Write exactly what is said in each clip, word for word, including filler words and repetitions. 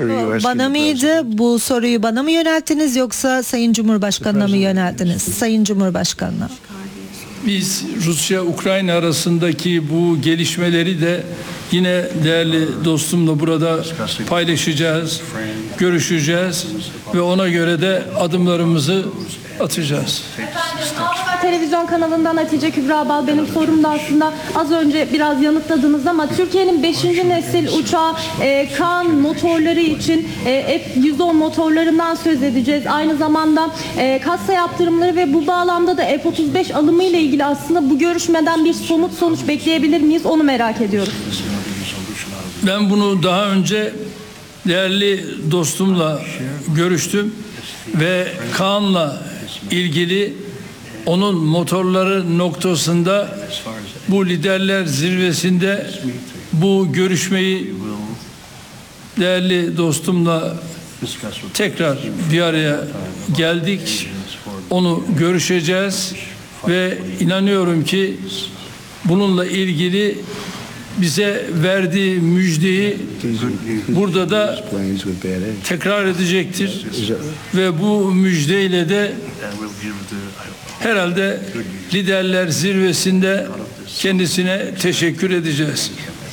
Bana mıydı? Bu soruyu bana mı yönelttiniz yoksa Sayın Cumhurbaşkanı'na mı yönelttiniz? Sayın Cumhurbaşkanı'na. Biz Rusya-Ukrayna arasındaki bu gelişmeleri de yine değerli dostumla burada paylaşacağız, görüşeceğiz ve ona göre de adımlarımızı atacağız. Televizyon kanalından Hatice Kübra Bal, benim sorum da aslında az önce biraz yanıtladınız ama Türkiye'nin beşinci nesil uçağı e, Kaan motorları için e, F yüz on motorlarından söz edeceğiz. Aynı zamanda e, kasa yaptırımları ve bu bağlamda da F otuz beş alımı ile ilgili aslında bu görüşmeden bir somut sonuç bekleyebilir miyiz? Onu merak ediyoruz. Ben bunu daha önce değerli dostumla görüştüm ve Kaan'la ilgili onun motorları noktasında bu liderler zirvesinde bu görüşmeyi değerli dostumla tekrar bir araya geldik. Onu görüşeceğiz ve inanıyorum ki bununla ilgili bize verdiği müjdeyi burada da tekrar edecektir ve bu müjdeyle de herhalde liderler zirvesinde kendisine teşekkür edeceğiz.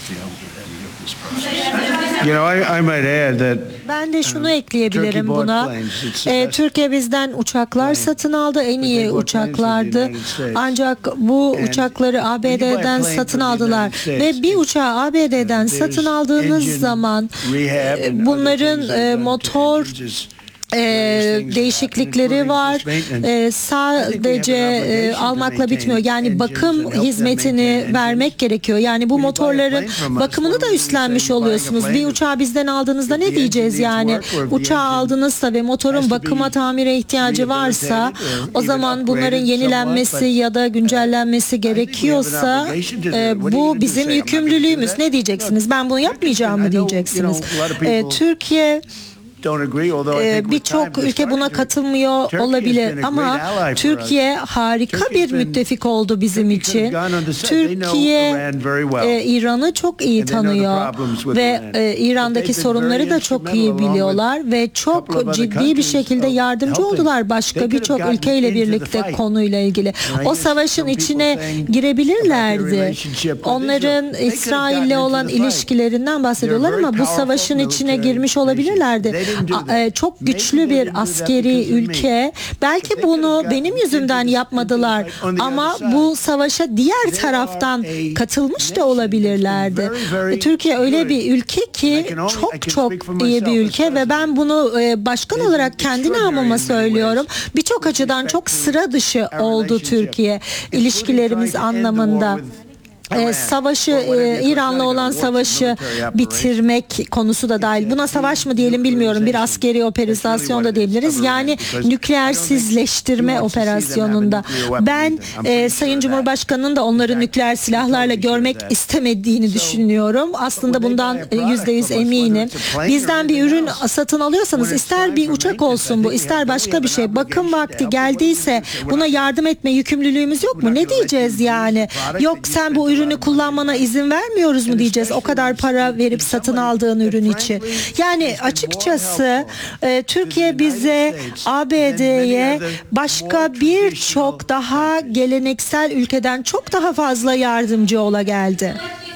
You know, I, I might add that Ben de şunu ekleyebilirim buna. E, Türkiye bizden uçaklar satın aldı. En iyi uçaklardı. Ancak bu uçakları A B D'den satın aldılar. Ve bir uçağı A B D'den satın aldığınız zaman e, bunların e, motor E, değişiklikleri var. E, sadece e, almakla bitmiyor. Yani bakım hizmetini vermek gerekiyor. Yani bu motorların bakımını da üstlenmiş oluyorsunuz. Bir uçağı bizden aldığınızda ne diyeceğiz yani? Uçağı aldınızsa ve motorun bakıma, tamire ihtiyacı varsa o zaman bunların yenilenmesi ya da güncellenmesi gerekiyorsa e, bu bizim yükümlülüğümüz. Ne diyeceksiniz? Ben bunu yapmayacağım mı diyeceksiniz? E, Türkiye Ee, Birçok ülke buna katılmıyor olabilir ama Türkiye harika bir müttefik oldu bizim için. Türkiye e, İran'ı çok iyi tanıyor ve e, İran'daki sorunları da çok iyi biliyorlar ve çok ciddi bir şekilde yardımcı oldular başka birçok ülkeyle birlikte konuyla ilgili. O savaşın içine girebilirlerdi. Onların İsrail'le olan ilişkilerinden bahsediyorlar ama bu savaşın içine girmiş olabilirlerdi. Çok güçlü bir askeri ülke. Belki bunu benim yüzümden yapmadılar ama bu savaşa diğer taraftan katılmış da olabilirlerdi. Türkiye öyle bir ülke ki çok çok iyi bir ülke ve ben bunu başkan olarak kendi namıma söylüyorum. Birçok açıdan çok sıra dışı oldu Türkiye ilişkilerimiz anlamında. Ee, savaşı, e, İran'la olan savaşı bitirmek konusu da dahil. Buna savaş mı diyelim bilmiyorum. Bir askeri operasyon da diyebiliriz. Yani nükleersizleştirme operasyonunda. Ben e, Sayın Cumhurbaşkanı'nın da onları nükleer silahlarla görmek istemediğini düşünüyorum. Aslında bundan yüzde yüz eminim. Bizden bir ürün satın alıyorsanız ister bir uçak olsun bu, ister başka bir şey. Bakım vakti geldiyse buna yardım etme yükümlülüğümüz yok mu? Ne diyeceğiz yani? Yok sen bu ürün ürünü kullanmana izin vermiyoruz mu diyeceğiz o kadar para verip satın aldığın ürün için. Yani açıkçası e, Türkiye bize A B D'ye başka birçok daha geleneksel ülkeden çok daha fazla yardımcı ola geldi.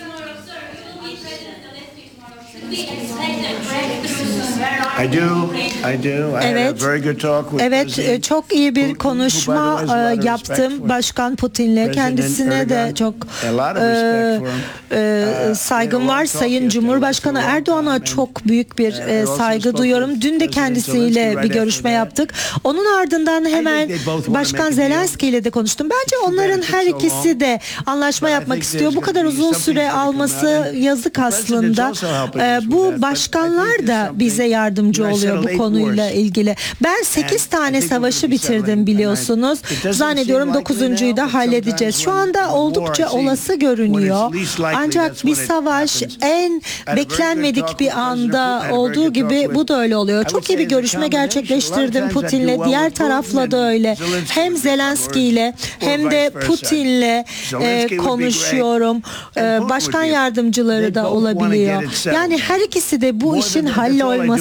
I do, I do. I Evet, had a very good talk with evet çok iyi bir konuşma e, yaptım Başkan Putin'le. Kendisine de çok e, e, saygım var. Sayın Cumhurbaşkanı Erdoğan'a çok büyük bir e, saygı duyuyorum. Dün de kendisiyle bir görüşme yaptık. Onun ardından hemen Başkan Zelenski ile de konuştum. Bence onların her ikisi de anlaşma yapmak istiyor. Bu kadar uzun süre alması yazık aslında. E, bu başkanlar da bize yardımcı oluyor bu konuyla ilgili. Ben sekiz tane savaşı bitirdim biliyorsunuz. Zannediyorum dokuzuncuyu da halledeceğiz. Şu anda oldukça olası görünüyor. Ancak bir savaş en beklenmedik bir anda olduğu gibi bu da öyle oluyor. Çok iyi bir görüşme gerçekleştirdim Putin'le. Diğer tarafla da öyle. Hem Zelenski ile hem de Putin'le e, konuşuyorum. E, başkan yardımcıları da olabiliyor. Yani her ikisi de bu işin hallolması